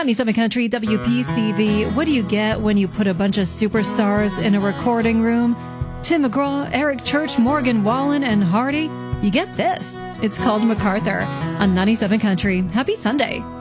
97 Country WPCV. What do you get when you put a bunch of superstars in a recording room? Tim McGraw, Eric Church, Morgan Wallen, and Hardy. You get this. It's called MacArthur on 97 Country. Happy Sunday.